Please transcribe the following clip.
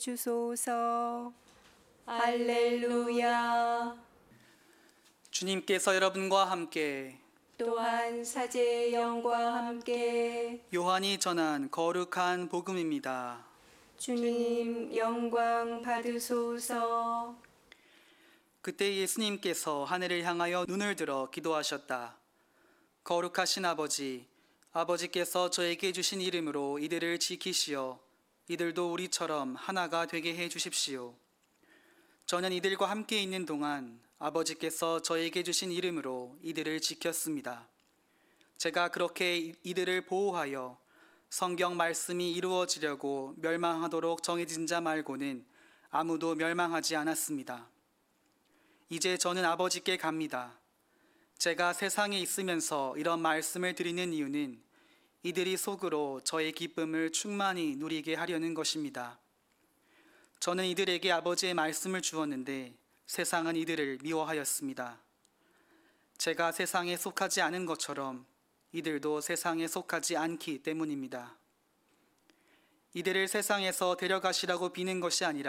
주소서. 할렐루야. 주님께서 여러분과 함께 또한 사제의 영과 함께 요한이 전한 거룩한 복음입니다. 주님 영광 받으소서. 그때 예수님께서 하늘을 향하여 눈을 들어 기도하셨다. 거룩하신 아버지, 아버지께서 저에게 주신 이름으로 이들을 지키시어 이들도 우리처럼 하나가 되게 해 주십시오. 저는 이들과 함께 있는 동안 아버지께서 저에게 주신 이름으로 이들을 지켰습니다. 제가 그렇게 이들을 보호하여 성경 말씀이 이루어지려고 멸망하도록 정해진 자 말고는 아무도 멸망하지 않았습니다. 이제 저는 아버지께 갑니다. 제가 세상에 있으면서 이런 말씀을 드리는 이유는 이들이 속으로 저의 기쁨을 충만히 누리게 하려는 것입니다. 저는 이들에게 아버지의 말씀을 주었는데 세상은 이들을 미워하였습니다. 제가 세상에 속하지 않은 것처럼 이들도 세상에 속하지 않기 때문입니다. 이들을 세상에서 데려가시라고 비는 것이 아니라